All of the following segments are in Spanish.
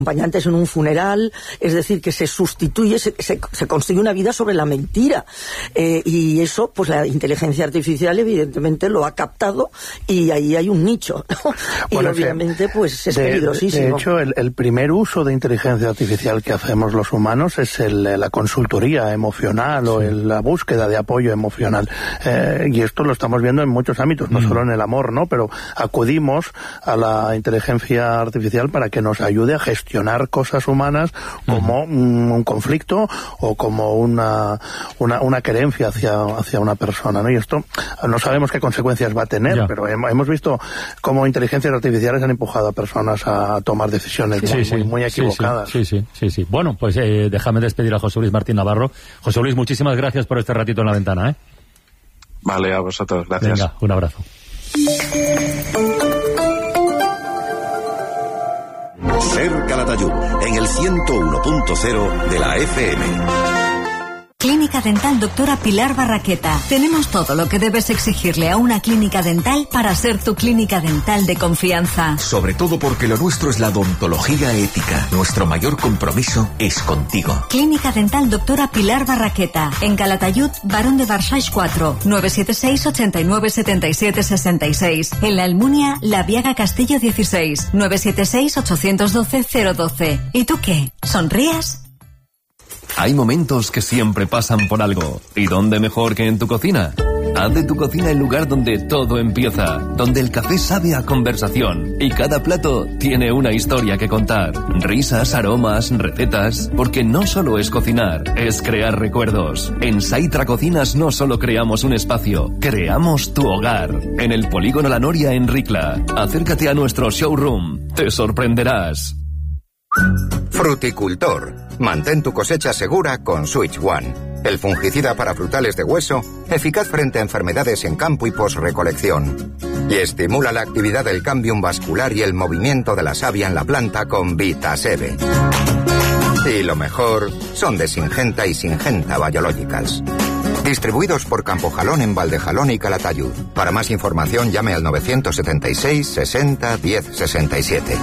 acompañantes en un funeral, es decir, que se sustituye, se consigue una vida sobre la mentira. Y eso, pues la inteligencia artificial evidentemente lo ha captado y ahí hay un nicho, ¿no? Bueno, y obviamente pues es peligrosísimo. De hecho, el primer uso de inteligencia artificial que hacemos los humanos es la consultoría emocional o la búsqueda de apoyo emocional. Y esto lo estamos viendo en muchos ámbitos, no solo en el amor, ¿no? Pero acudimos a la inteligencia artificial para que nos ayude a gestionar cosas humanas como un conflicto o como una querencia hacia una persona, ¿no? Y esto no sabemos qué consecuencias va a tener, pero hemos visto cómo inteligencias artificiales han empujado a personas a tomar decisiones muy equivocadas. Sí. Bueno, pues déjame despedir a José Luis Martín Navarro. José Luis, muchísimas gracias por este ratito en La Ventana, ¿eh? Vale, a vosotros, gracias. Venga, un abrazo. Ser Calatayud, en el 101.0 de la FM. Clínica Dental Doctora Pilar Barraqueta. Tenemos todo lo que debes exigirle a una clínica dental para ser tu clínica dental de confianza. Sobre todo porque lo nuestro es la odontología ética. Nuestro mayor compromiso es contigo. Clínica Dental Doctora Pilar Barraqueta. En Calatayud, Barón de Barsage 4, 976 89 77 66. En La Almunia, La Viaga Castillo 16, 976 812 012. ¿Y tú qué? ¿Sonrías? Hay momentos que siempre pasan por algo. ¿Y dónde mejor que en tu cocina? Haz de tu cocina el lugar donde todo empieza, donde el café sabe a conversación y cada plato tiene una historia que contar. Risas, aromas, recetas, porque no solo es cocinar, es crear recuerdos. En Saitra Cocinas no solo creamos un espacio, creamos tu hogar. En el Polígono La Noria en Ricla. Acércate a nuestro showroom, te sorprenderás. Fruticultor. Mantén tu cosecha segura con Switch One. El fungicida para frutales de hueso, eficaz frente a enfermedades en campo y posrecolección. Y estimula la actividad del cambium vascular y el movimiento de la savia en la planta con Vitasebe. Y lo mejor, son de Syngenta y Syngenta Biologicals. Distribuidos por Campojalón en Valdejalón y Calatayud. Para más información llame al 976 60 10 67.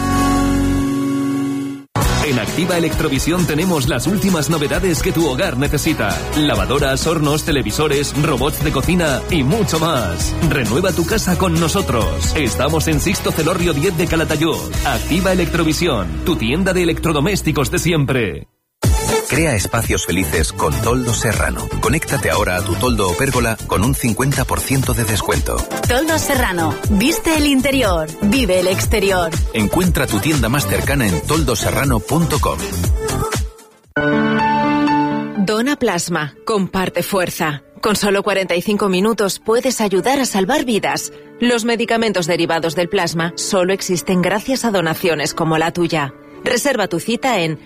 En Activa Electrovisión tenemos las últimas novedades que tu hogar necesita. Lavadoras, hornos, televisores, robots de cocina y mucho más. Renueva tu casa con nosotros. Estamos en Sixto Celorrio 10 de Calatayud. Activa Electrovisión, tu tienda de electrodomésticos de siempre. Crea espacios felices con Toldo Serrano. Conéctate ahora a tu toldo o pérgola con un 50% de descuento. Toldo Serrano. Viste el interior. Vive el exterior. Encuentra tu tienda más cercana en toldoserrano.com. Dona plasma. Comparte fuerza. Con solo 45 minutos puedes ayudar a salvar vidas. Los medicamentos derivados del plasma solo existen gracias a donaciones como la tuya. Reserva tu cita en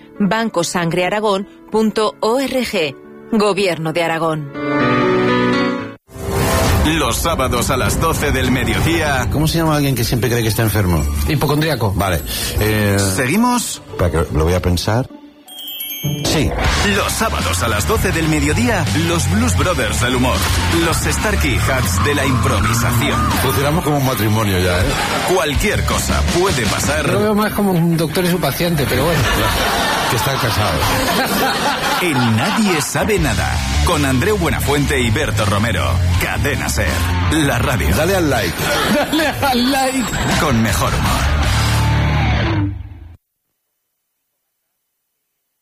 bancosangrearagón.org. Gobierno de Aragón. Los sábados a las 12 del mediodía. ¿Cómo se llama alguien que siempre cree que está enfermo? Hipocondríaco. Vale. ¿Seguimos? Para que lo voy a pensar. Sí. Los sábados a las 12 del mediodía, los Blues Brothers del humor. Los Starkey Hats de la improvisación. Funcionamos como un matrimonio ya, ¿eh? Cualquier cosa puede pasar. Yo lo veo más como un doctor y su paciente, pero bueno. Que están casados. En Nadie Sabe Nada. Con Andreu Buenafuente y Berto Romero. Cadena SER. La radio. Dale al like. Dale al like. Con mejor humor.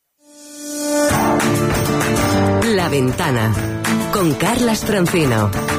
La Ventana, con Carlas Francino.